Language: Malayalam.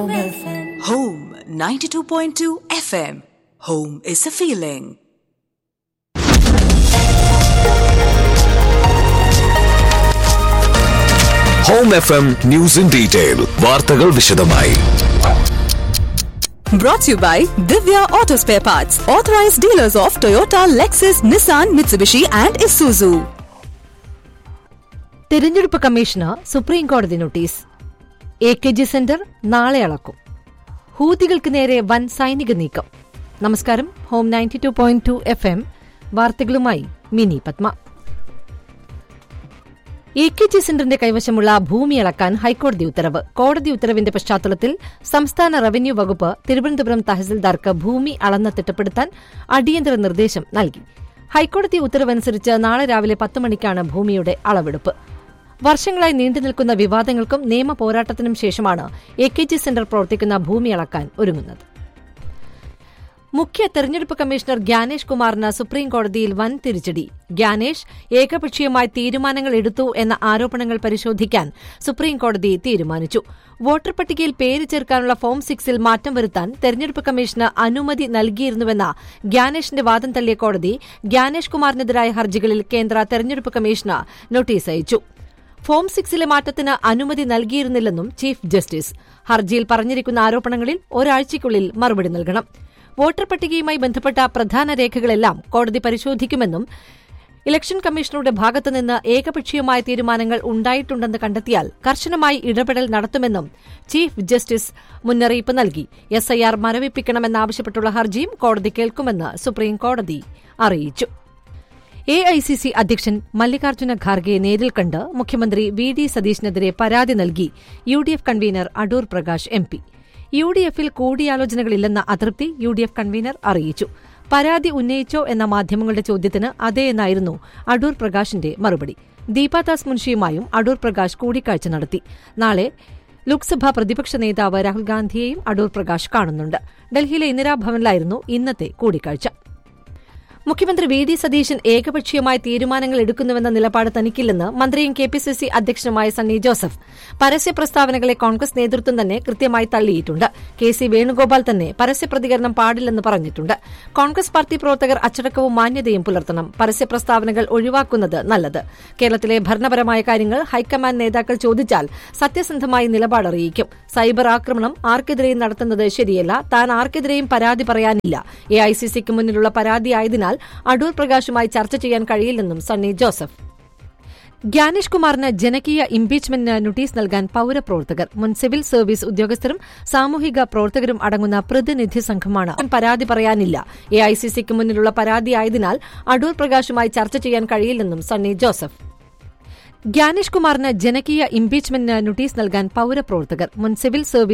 Home 92.2 FM. Home is a feeling. Home FM News in Detail. വാർത്തകൾ വിശദമായി. Brought to you by Divya Auto Spare Parts, authorized dealers of Toyota, Lexus, Nissan, Mitsubishi and Isuzu. തെരഞ്ഞെടുപ്പ് കമ്മീഷന് സുപ്രീം കോടതി നോട്ടീസ്. AKG സെന്റർ നാളെ അളക്കും. ഹൂതികൾക്ക് നേരെ വൻ സൈനിക നീക്കം. നമസ്കാരം. ഹോം 92.2 FM വാർത്തകളുമായി മിനി പത്മ. AKG സെന്ററിന്റെ കൈവശമുള്ള ഭൂമി അളക്കാൻ ഹൈക്കോടതി ഉത്തരവ്. കോടതി ഉത്തരവിന്റെ പശ്ചാത്തലത്തിൽ സംസ്ഥാന റവന്യൂ വകുപ്പ് തിരുവനന്തപുരം തഹസിൽദാർക്ക് ഭൂമി അളന്ന് തിട്ടപ്പെടുത്താൻ അടിയന്തര നിർദ്ദേശം നൽകി. ഹൈക്കോടതി ഉത്തരവനുസരിച്ച് നാളെ രാവിലെ 10 മണിക്കാണ് ഭൂമിയുടെ അളവെടുപ്പ്. വർഷങ്ങളായി നീണ്ടുനിൽക്കുന്ന വിവാദങ്ങൾക്കും നിയമ പോരാട്ടത്തിനും ശേഷമാണ് AKG സെന്റർ പ്രവർത്തിക്കുന്ന ഭൂമി അളക്കാൻ ഒരുങ്ങുന്നത്. മുഖ്യ തെരഞ്ഞെടുപ്പ് കമ്മീഷണർ ഗ്യാനേഷ് കുമാറിന് സുപ്രീംകോടതിയിൽ വൻ തിരിച്ചടി. ഗ്യാനേഷ് ഏകപക്ഷീയമായി തീരുമാനങ്ങൾ എടുത്തു എന്ന ആരോപണങ്ങൾ പരിശോധിക്കാൻ സുപ്രീംകോടതി തീരുമാനിച്ചു. വോട്ടർ പട്ടികയിൽ പേര് ചേർക്കാനുള്ള ഫോം 6ൽ മാറ്റം വരുത്താൻ തെരഞ്ഞെടുപ്പ് കമ്മീഷന് അനുമതി നൽകിയിരുന്നുവെന്ന ഗ്യാനേഷിന്റെ വാദം തള്ളിയ കോടതി ഗ്യാനേഷ് കുമാറിനെതിരായ ഹർജികളിൽ കേന്ദ്ര തെരഞ്ഞെടുപ്പ് കമ്മീഷന് നോട്ടീസ് അയച്ചു. ഫോം 6ലെ മാറ്റത്തിന് അനുമതി നൽകിയിരുന്നില്ലെന്നും ചീഫ് ജസ്റ്റിസ് ഹർജിയിൽ പറഞ്ഞിരിക്കുന്ന ആരോപണങ്ങളിൽ ഒരാഴ്ചയ്ക്കുള്ളിൽ മറുപടി നൽകണം. വോട്ടർ പട്ടികയുമായി ബന്ധപ്പെട്ട പ്രധാന രേഖകളെല്ലാം കോടതി പരിശോധിക്കുമെന്നും ഇലക്ഷൻ കമ്മീഷണറുടെ ഭാഗത്തുനിന്ന് ഏകപക്ഷീയമായ തീരുമാനങ്ങൾ ഉണ്ടായിട്ടുണ്ടെന്ന് കണ്ടെത്തിയാൽ കർശനമായി ഇടപെടൽ നടത്തുമെന്നും ചീഫ് ജസ്റ്റിസ് മുന്നറിയിപ്പ് നൽകി. SIR മരവിപ്പിക്കണമെന്നാവശ്യപ്പെട്ടുള്ള ഹർജിയും കോടതി കേൾക്കുമെന്ന് സുപ്രീംകോടതി അറിയിച്ചു. AICC അധ്യക്ഷൻ മല്ലികാർജ്ജുന ഖാർഗെ നേരിൽ കണ്ട് മുഖ്യമന്ത്രി VD സതീശിനെതിരെ പരാതി നൽകി UDF convener Adoor Prakash MP. UDFൽ കൂടിയാലോചനകളില്ലെന്ന അതൃപ്തി UDF കൺവീനർ അറിയിച്ചു. പരാതി ഉന്നയിച്ചോ എന്ന മാധ്യമങ്ങളുടെ ചോദ്യത്തിന് അതേ എന്നായിരുന്നു അടൂർ പ്രകാശിന്റെ മറുപടി. ദീപാദാസ് മുൻഷിയുമായും അടൂർ പ്രകാശ് കൂടിക്കാഴ്ച നടത്തി. നാളെ ലോക്സഭാ പ്രതിപക്ഷ നേതാവ് രാഹുൽ ഗാന്ധിയെയും അടൂർ പ്രകാശ് കാണുന്നുണ്ട്. ഡൽഹിയിലെ ഇന്ദിരാഭവനിലായിരുന്നു ഇന്നത്തെ കൂടിക്കാഴ്ച. മുഖ്യമന്ത്രി VD സതീശൻ ഏകപക്ഷീയമായ തീരുമാനങ്ങൾ എടുക്കുന്നുവെന്ന നിലപാട് തനിക്കില്ലെന്ന് മന്ത്രിയും KPCC അധ്യക്ഷനുമായ സണ്ണി ജോസഫ്. പരസ്യ പ്രസ്താവനകളെ കോൺഗ്രസ് നേതൃത്വം തന്നെ കൃത്യമായി തള്ളിയിട്ടുണ്ട്. KC വേണുഗോപാൽ തന്നെ പരസ്യ പ്രതികരണം പാടില്ലെന്ന് പറഞ്ഞിട്ടുണ്ട്. കോൺഗ്രസ് പാർട്ടി പ്രവർത്തകർ അച്ചടക്കവും മാന്യതയും പുലർത്തണം. പരസ്യ പ്രസ്താവനകൾ ഒഴിവാക്കുന്നത് നല്ലത്. കേരളത്തിലെ ഭരണപരമായ കാര്യങ്ങൾ ഹൈക്കമാൻഡ് നേതാക്കൾ ചോദിച്ചാൽ സത്യസന്ധമായി നിലപാടറിയിക്കും. സൈബർ ആക്രമണം ആർക്കെതിരെയും നടത്തുന്നത് ശരിയല്ല. താൻ ആർക്കെതിരെയും പരാതി പറയാനില്ല. AICCക്ക് മുന്നിലുള്ള പരാതിയായതിനാൽ അടൂർ പ്രകാശുമായി ചർച്ച ചെയ്യാൻ കഴിയില്ലെന്നും സണ്ണി ജോസഫ്. ഗ്യാനേഷ് കുമാറിന് ജനകീയ ഇംപീച്ച്മെന്റിന് നോട്ടീസ് നൽകാൻ പൌരപ്രവർത്തകർ, മുൻ സിവിൽ സർവീസ് ഉദ്യോഗസ്ഥരും സാമൂഹിക പ്രവർത്തകരും അടങ്ങുന്ന പ്രതിനിധി സംഘമാണ്. പരാതി പറയാനില്ല. AICCക്ക് മുന്നിലുള്ള പരാതിയായതിനാൽ അടൂർ പ്രകാശുമായി ചർച്ച ചെയ്യാൻ കഴിയില്ലെന്നും സണ്ണി ജോസഫ്. ഗ്യാനേഷ് കുമാറിന് ജനകീയ ഇംപീച്ച്മെന്റിന് നോട്ടീസ് നൽകാൻ പൌരപ്രവർത്തകർ, മുൻ സിവിൽ സർവീസ്